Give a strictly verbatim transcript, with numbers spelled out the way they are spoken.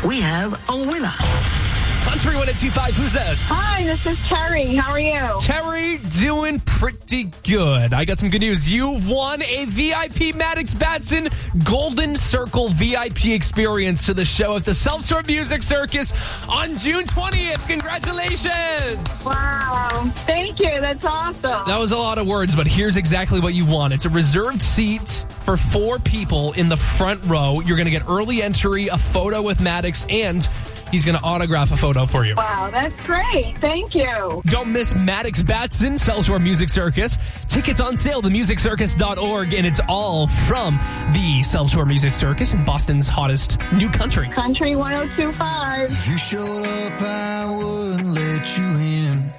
we have a winner. Country one oh two five, who's this? Hi, this is Terry. How are you? Terry, doing pretty good. I got some good news. You won a V I P Maddox Batson Golden Circle V I P experience to the show at the Self Store Music Circus on June twentieth. Congratulations! Wow. Thank you. That's awesome. That was a lot of words, but here's exactly what you want. It's a reserved seat for four people in the front row. You're going to get early entry, a photo with Maddox, and he's going to autograph a photo for you. Wow, that's great. Thank you. Don't miss Maddox Batson, Self Store Music Circus. Tickets on sale, the music circus dot org, and it's all from the Self Store Music Circus in Boston's hottest new country. Country one oh two five. If you showed up, I wouldn't let you in.